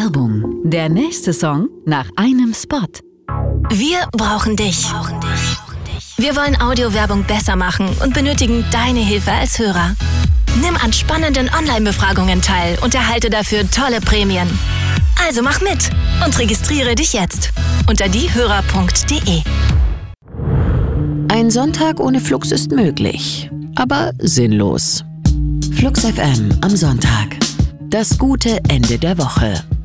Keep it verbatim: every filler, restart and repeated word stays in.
Werbung. Der nächste Song nach einem Spot. Wir brauchen dich. Wir wollen Audiowerbung besser machen und benötigen deine Hilfe als Hörer. Nimm an spannenden Online-Befragungen teil und erhalte dafür tolle Prämien. Also mach mit und registriere dich jetzt unter diehörer punkt de. Ein Sonntag ohne Flux ist möglich, aber sinnlos. Flux F M am Sonntag. Das gute Ende der Woche.